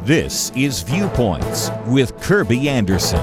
This is Viewpoints with Kirby Anderson.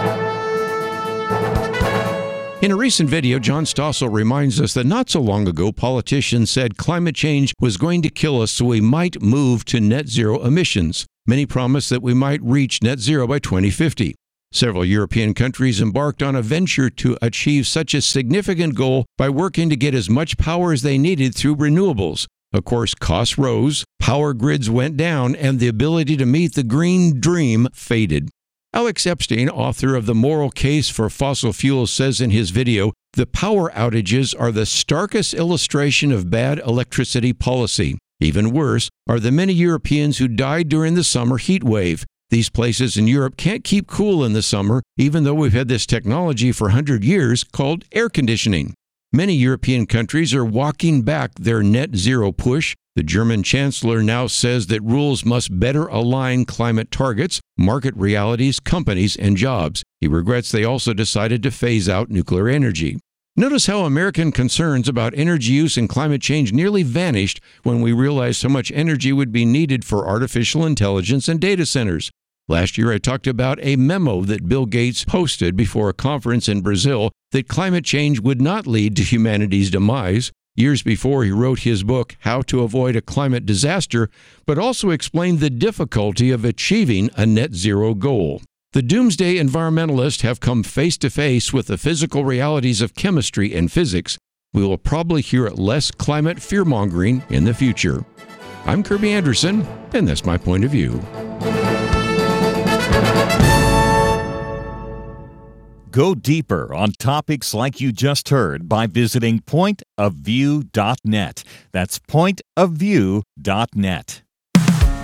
In a recent video, John Stossel reminds us that not so long ago, politicians said climate change was going to kill us, so we might move to net zero emissions. Many promised that we might reach net zero by 2050. Several European countries embarked on a venture to achieve such a significant goal by working to get as much power as they needed through renewables. Of course, costs rose, power grids went down, and the ability to meet the green dream faded. Alex Epstein, author of The Moral Case for Fossil Fuels, says in his video, the power outages are the starkest illustration of bad electricity policy. Even worse are the many Europeans who died during the summer heat wave. These places in Europe can't keep cool in the summer, even though we've had this technology for 100 years called air conditioning. Many European countries are walking back their net zero push. The German chancellor now says that rules must better align climate targets, market realities, companies, and jobs. He regrets they also decided to phase out nuclear energy. Notice how American concerns about energy use and climate change nearly vanished when we realized how much energy would be needed for artificial intelligence and data centers. Last year, I talked about a memo that Bill Gates posted before a conference in Brazil that climate change would not lead to humanity's demise. Years before, he wrote his book, How to Avoid a Climate Disaster, but also explained the difficulty of achieving a net zero goal. The doomsday environmentalists have come face to face with the physical realities of chemistry and physics. We will probably hear less climate fear-mongering in the future. I'm Kirby Anderson, and that's my point of view. Go deeper on topics like you just heard by visiting pointofview.net. That's pointofview.net.